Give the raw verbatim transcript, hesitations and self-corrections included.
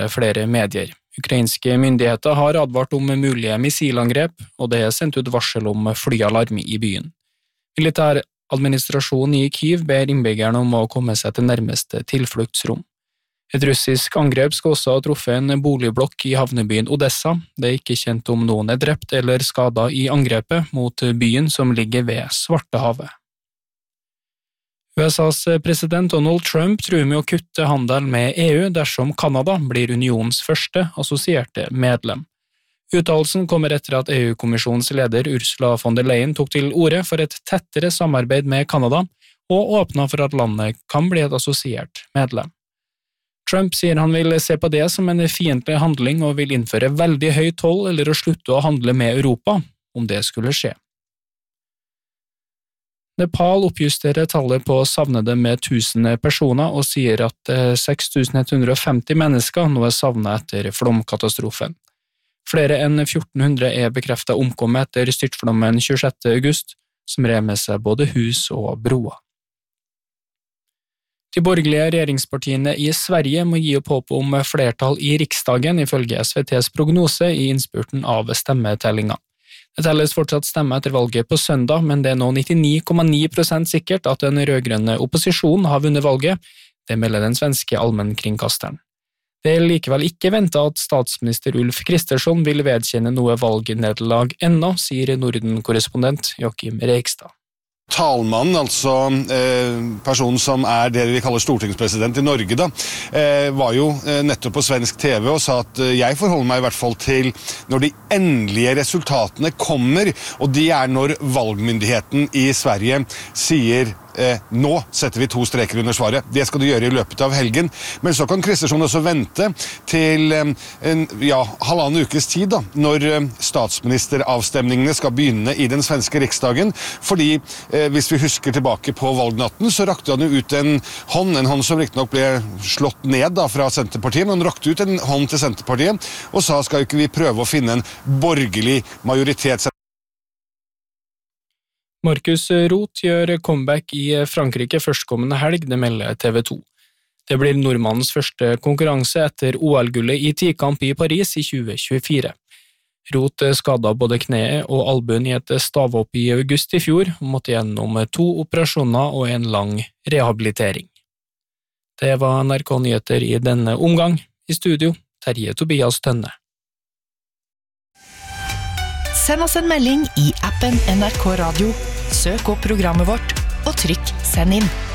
rapporterer flere medier. Ukrainske myndigheter har advart om mulige missilangrep, og det er sendt ut varsel om flyalarm i byen. Militæradministrasjonen i Kyiv ber innbyggerne om å komme seg til nærmeste tilfluktsrom. Et russisk angrep skal også ha truffet en boligblokk i havnebyen Odessa. Det er ikke kjent om noen er drept eller skadet i angrepet mot byen som ligger ved Svartehavet. U S A's president Donald Trump truer med å kutte handel med E U dersom Kanada blir unionens første assosierte medlem. Uttalelsen kommer etter at E U-kommisjonens leder Ursula von der Leyen tok til orde for et tettere samarbeid med Kanada og åpnet for at landet kan bli et assosiert medlem. Trump sier han vil se på det som en fiendtlig handling og vil innføre veldig høy toll eller å slutte å handle med Europa, om det skulle skje. Nepal oppjusterer tallet på savnede med tusen personer og sier at seks tusen ett hundre og femti mennesker nå er savnet etter flomkatastrofen. Flere enn fjorten hundre er bekreftet omkommet etter styrtflommen tjuesjette august, som rev med seg både hus og broer. De borgerlige regjeringspartiene i Sverige må gi opp håp om flertall i Riksdagen ifølge S V T's prognose i innspurten av stemmetellinga. Det telles fortsatt stemme etter valget på søndag, men det er nå nittini komma ni prosent sikkert at den rødgrønne opposisjonen har vunnet valget, det melder den svenske allmennkringkasteren. Det er likevel ikke ventet at statsminister Ulf Kristersson vil vedkjenne noe valgnederlag ennå, sier Norden-korrespondent Joachim Reikstad. Talmannen, altså eh, personen som er det vi kaller stortingspresident i Norge, da, eh, var jo eh, nettopp på svensk T V og sa at eh, jeg forholder meg i hvert fall til når de endelige resultatene kommer, og de er når valgmyndigheten i Sverige sier Eh, nå setter vi to streker under svaret. Det skal du gjøre i løpet av helgen. Men så kan Kristersson også vente til eh, en ja, halvannen ukes tid, da, når eh, statsministeravstemningene skal begynne i den svenske riksdagen. Fordi eh, hvis vi husker tilbake på valgnatten, så rakte han jo ut en hånd, en hånd som riktignok ble slått ned da, fra Senterpartiet, men han rakte ut en hånd til Senterpartiet og sa skal ikke vi prøve å finne en borgerlig majoritet. Markus Roth gjør comeback i Frankrike førstkommende helg, det melder T V to. Det blir nordmannens første konkurranse etter O L-gullet i tikamp i Paris i tjue tjuefire. Roth skadet både kneet og albuen i et stavhopp i august i fjor, og måtte gjennom to operasjoner og en lang rehabilitering. Det var N R K Nyheter i denne omgang. I studio, Terje Tobias Tønne. Send oss en melding i appen N R K Radio, søk opp programmet vårt og trykk send inn.